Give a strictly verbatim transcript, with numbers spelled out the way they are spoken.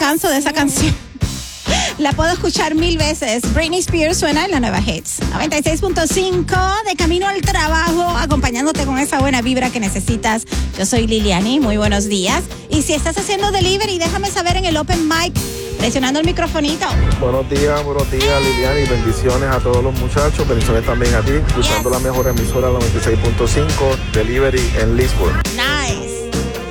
canso de esa canción. La puedo escuchar mil veces. Britney Spears suena en la nueva Hits. noventa y seis punto cinco, de camino al trabajo, acompañándote con esa buena vibra que necesitas. Yo soy Liliani, muy buenos días. Y si estás haciendo delivery, déjame saber en el Open Mic, presionando el microfonito. Buenos días, buenos días, Liliani. Bendiciones a todos los muchachos. Bendiciones también a ti. Escuchando yes. la mejor emisora noventa y seis punto cinco, Delivery en Leesburg. Nice.